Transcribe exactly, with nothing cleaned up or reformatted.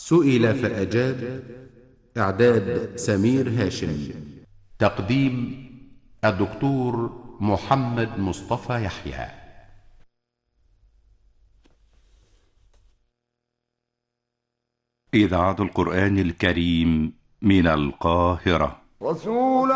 سئل فأجاب. إعداد سمير هاشم. تقديم الدكتور محمد مصطفى يحيى. إذاعة القرآن الكريم من القاهرة. رسول